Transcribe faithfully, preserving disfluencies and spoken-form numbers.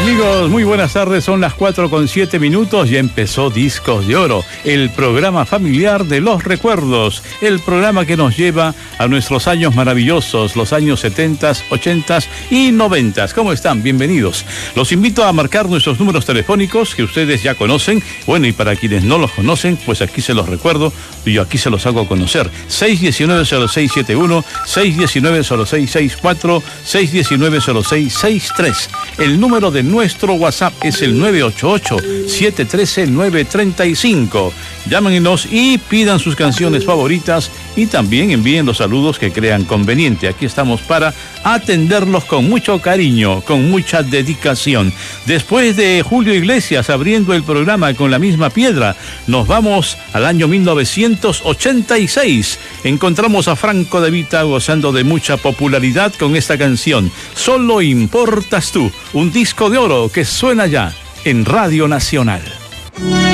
Amigos, muy buenas tardes, son las cuatro con siete minutos, ya empezó Discos de Oro, el programa familiar de los recuerdos, el programa que nos lleva a nuestros años maravillosos, los años setenta, ochenta y noventa. ¿Cómo están? Bienvenidos. Los invito a marcar nuestros números telefónicos que ustedes ya conocen, bueno, y para quienes no los conocen, pues aquí se los recuerdo y yo aquí se los hago conocer. seis uno nueve, cero seis siete uno, seis uno nueve, cero seis seis cuatro, seis uno nueve, cero seis seis tres. El número de nuestro WhatsApp es el nueve ocho ocho, siete uno tres, nueve tres cinco. Llámenos y pidan sus canciones favoritas y también envíen los saludos que crean conveniente. Aquí estamos para atenderlos con mucho cariño, con mucha dedicación. Después de Julio Iglesias abriendo el programa con La Misma Piedra, nos vamos al año mil novecientos ochenta y seis. Encontramos a Franco De Vita gozando de mucha popularidad con esta canción, Solo Importas Tú, un disco de oro que suena ya en Radio Nacional.